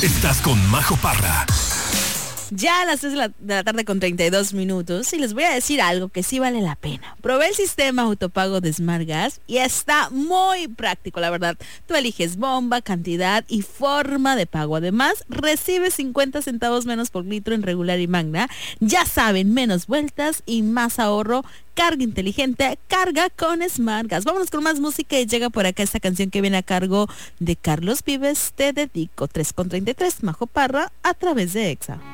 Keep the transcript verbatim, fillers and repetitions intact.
Estás con Majo Parra. Ya a las tres de la, de la tarde con treinta y dos minutos y les voy a decir algo que sí vale la pena. Probé el sistema autopago de Smart Gas y está muy práctico, la verdad. Tú eliges bomba, cantidad y forma de pago. Además, recibes cincuenta centavos menos por litro en regular y magna. Ya saben, menos vueltas y más ahorro. Carga inteligente, carga con Smart Gas. Vámonos con más música y llega por acá esta canción que viene a cargo de Carlos Vives. Te dedico. Tres con treinta y tres, Majo Parra, a través de Exa.